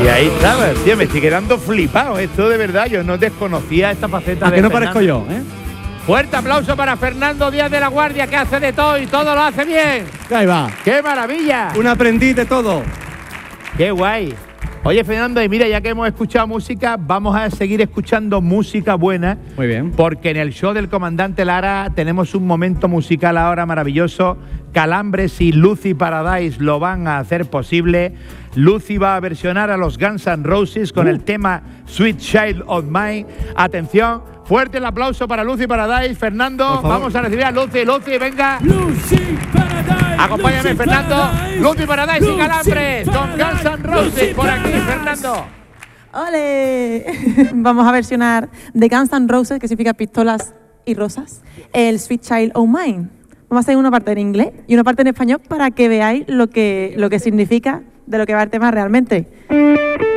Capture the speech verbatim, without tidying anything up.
Y ahí estaba, tío, me estoy quedando flipado. Esto de verdad, yo no desconocía esta faceta. ¿A de que no Fernando. parezco yo, eh? Fuerte aplauso para Fernando Díaz de la Guardia, que hace de todo y todo lo hace bien. Ahí va. ¡Qué maravilla! Un aprendiz de todo. ¡Qué guay! Oye, Fernando, y mira, ya que hemos escuchado música, vamos a seguir escuchando música buena. Muy bien. Porque en el show del Comandante Lara tenemos un momento musical ahora maravilloso. Calambres y Lucy Paradise lo van a hacer posible. Lucy va a versionar a los Guns N' Roses con uh. el tema Sweet Child of Mine. Atención, fuerte el aplauso para Lucy Paradise. Fernando, vamos a recibir a Lucy. Lucy, venga. Lucy Paradise. Acompáñame, Lucy Fernando. Paradise. Lucy Paradise Lucy y Calambres con Guns N' Roses. Lucy Por aquí, Paradise. Fernando. ¡Ole! Vamos a versionar de Guns N' Roses, que significa pistolas y rosas, el Sweet Child O' Mine. Vamos a hacer una parte en inglés y una parte en español para que veáis lo que, lo que significa, de lo que va el tema realmente.